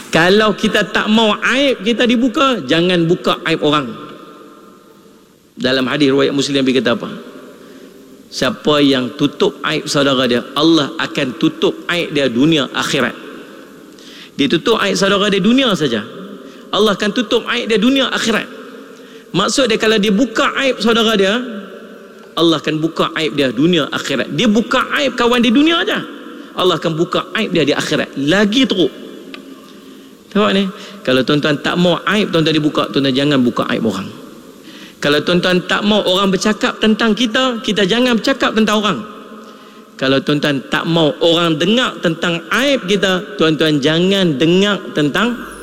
Kalau kita tak mau aib kita dibuka, jangan buka aib orang. Dalam hadis riwayat Muslim Nabi kata apa? Siapa yang tutup aib saudara dia, Allah akan tutup aib dia dunia akhirat. Dia tutup aib saudara dia dunia saja, Allah akan tutup aib dia dunia akhirat. Maksud dia kalau dia buka aib saudara dia, Allah akan buka aib dia dunia akhirat. Dia buka aib kawan di dunia aja, Allah akan buka aib dia di akhirat lagi teruk. Tengok ni, kalau tuan-tuan tak mau aib tuan-tuan dibuka, tuan-tuan jangan buka aib orang. Kalau tuan-tuan tak mau orang bercakap tentang kita, kita jangan bercakap tentang orang. Kalau tuan-tuan tak mau orang dengar tentang aib kita, tuan-tuan jangan dengar tentang